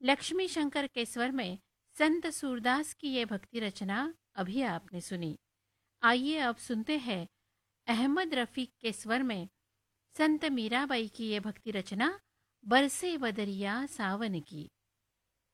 लक्ष्मी शंकर के स्वर में संत सूरदास की ये भक्ति रचना अभी आपने सुनी। आइए अब सुनते हैं अहमद रफ़ीक के स्वर में संत मीराबाई की ये भक्ति रचना बरसे बदरिया सावन की।